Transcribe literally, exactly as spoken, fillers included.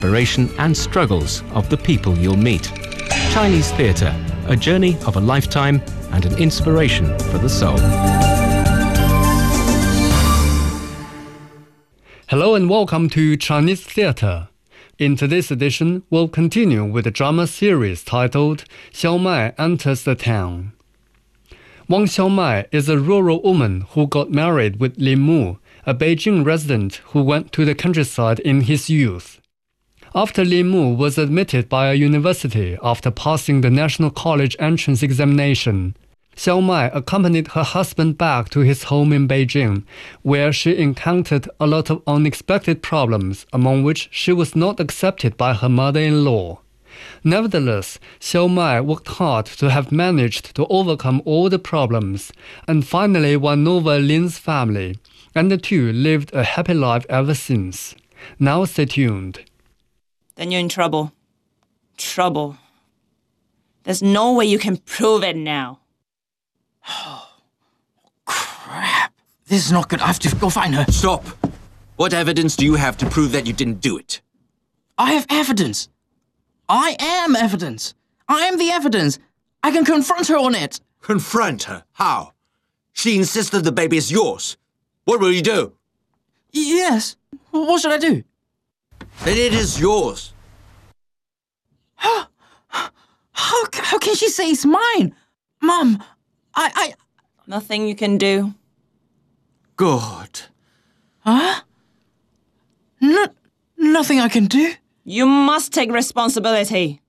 inspiration and struggles of the people you'll meet. Chinese theatre, a journey of a lifetime and an inspiration for the soul. Hello and welcome to Chinese Theatre. In today's edition, we'll continue with the drama series titled Xiao Mai Enters the Town. Wang Xiaomai is a rural woman who got married with Lin Mu, a Beijing resident who went to the countryside in his youth. After Lin Mu was admitted by a university after passing the National College entrance examination, Xiao Mai accompanied her husband back to his home in Beijing, where she encountered a lot of unexpected problems, among which she was not accepted by her mother-in-law. Nevertheless, Xiao Mai worked hard to have managed to overcome all the problems, and finally won over Lin's family, and the two lived a happy life ever since. Now stay tuned. Then you're in trouble. Trouble. There's no way you can prove it now. Crap. This is not good. I have to go find her. Stop! What evidence do you have to prove that you didn't do it? I have evidence. I am evidence. I am the evidence. I can confront her on it. Confront her? How? She insisted the baby is yours. What will you do? Yes. What should I do? Then it is yours. How, how, how can she say it's mine? Mom, I, I... Nothing you can do. Good. Huh? No, nothing I can do? You must take responsibility.